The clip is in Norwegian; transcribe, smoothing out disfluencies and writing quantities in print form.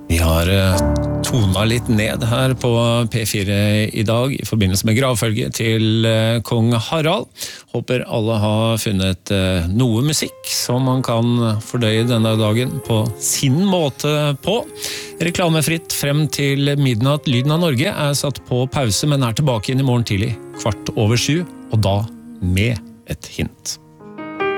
Vi har tona litt ned her på P4 I dag I forbindelse med gravfølge til kong Harald. Håper alle har funnet noe musikk som man kan fordøye denne dagen på sin måte på. Reklamefritt frem til midnatt. Lyden av Norge satt på pause, men tilbake inn I morgen tidlig 7:15, og da med et hint.